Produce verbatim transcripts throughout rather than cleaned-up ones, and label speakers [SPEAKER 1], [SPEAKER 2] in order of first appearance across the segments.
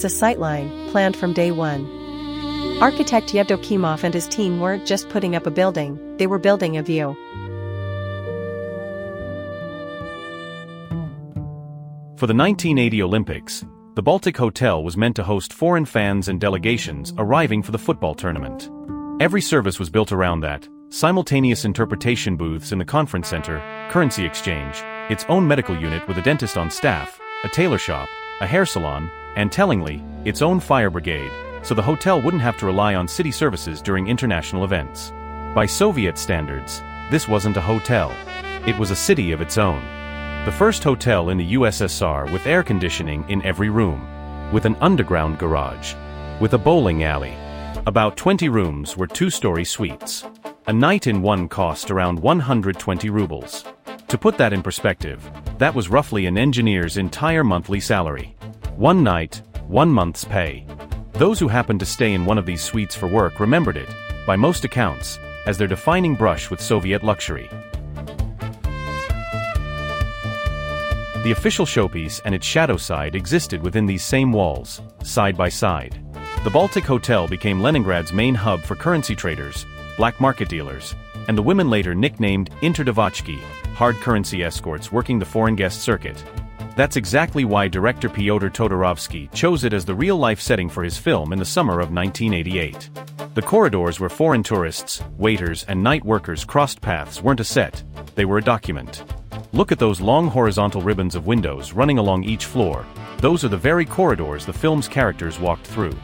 [SPEAKER 1] It's a sightline, planned from day one. Architect Yevdokimov and his team weren't just putting up a building, they were building a view.
[SPEAKER 2] For the nineteen eighty Olympics, the Baltic Hotel was meant to host foreign fans and delegations arriving for the football tournament. Every service was built around that: simultaneous interpretation booths in the conference center, currency exchange, its own medical unit with a dentist on staff, a tailor shop, a hair salon, and tellingly, its own fire brigade, so the hotel wouldn't have to rely on city services during international events. By Soviet standards, this wasn't a hotel. It was a city of its own. The first hotel in the U S S R with air conditioning in every room, with an underground garage, with a bowling alley. About twenty rooms were two-story suites. A night in one cost around one hundred twenty rubles. To put that in perspective, that was roughly an engineer's entire monthly salary. One night, one month's pay. Those who happened to stay in one of these suites for work remembered it, by most accounts, as their defining brush with Soviet luxury. The official showpiece and its shadow side existed within these same walls, side by side. The Baltic Hotel became Leningrad's main hub for currency traders, black market dealers, and the women later nicknamed interdevachki, hard currency escorts working the foreign guest circuit. That's exactly why director Pyotr Todorovsky chose it as the real-life setting for his film in the summer of nineteen eighty-eight. The corridors where foreign tourists, waiters, and night workers crossed paths weren't a set, they were a document. Look at those long horizontal ribbons of windows running along each floor. Those are the very corridors the film's characters walked through.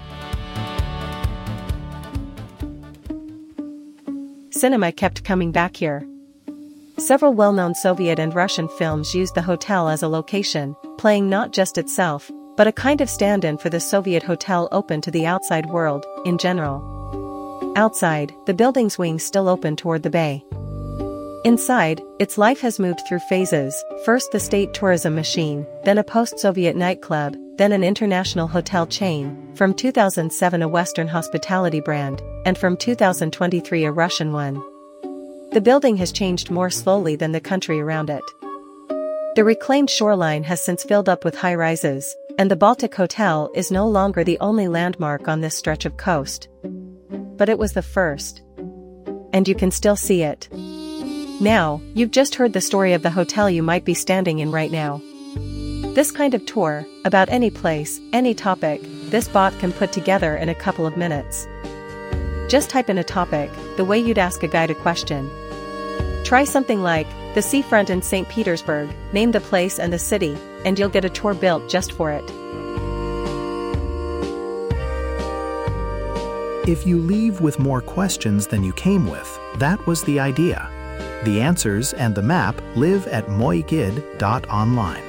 [SPEAKER 1] Cinema kept coming back here. Several well-known Soviet and Russian films used the hotel as a location, playing not just itself, but a kind of stand-in for the Soviet hotel open to the outside world, in general. Outside, the building's wings still open toward the bay. Inside, its life has moved through phases, first the state tourism machine, then a post-Soviet nightclub, then an international hotel chain, from two thousand seven a Western hospitality brand, and from two thousand twenty-three a Russian one. The building has changed more slowly than the country around it. The reclaimed shoreline has since filled up with high-rises, and the Baltic Hotel is no longer the only landmark on this stretch of coast. But it was the first. And you can still see it. Now, you've just heard the story of the hotel you might be standing in right now. This kind of tour, about any place, any topic, this bot can put together in a couple of minutes. Just type in a topic, the way you'd ask a guide a question. Try something like, the seafront in Saint Petersburg, name the place and the city, and you'll get a tour built just for it.
[SPEAKER 3] If you leave with more questions than you came with, that was the idea. The answers and the map live at moigid dot online.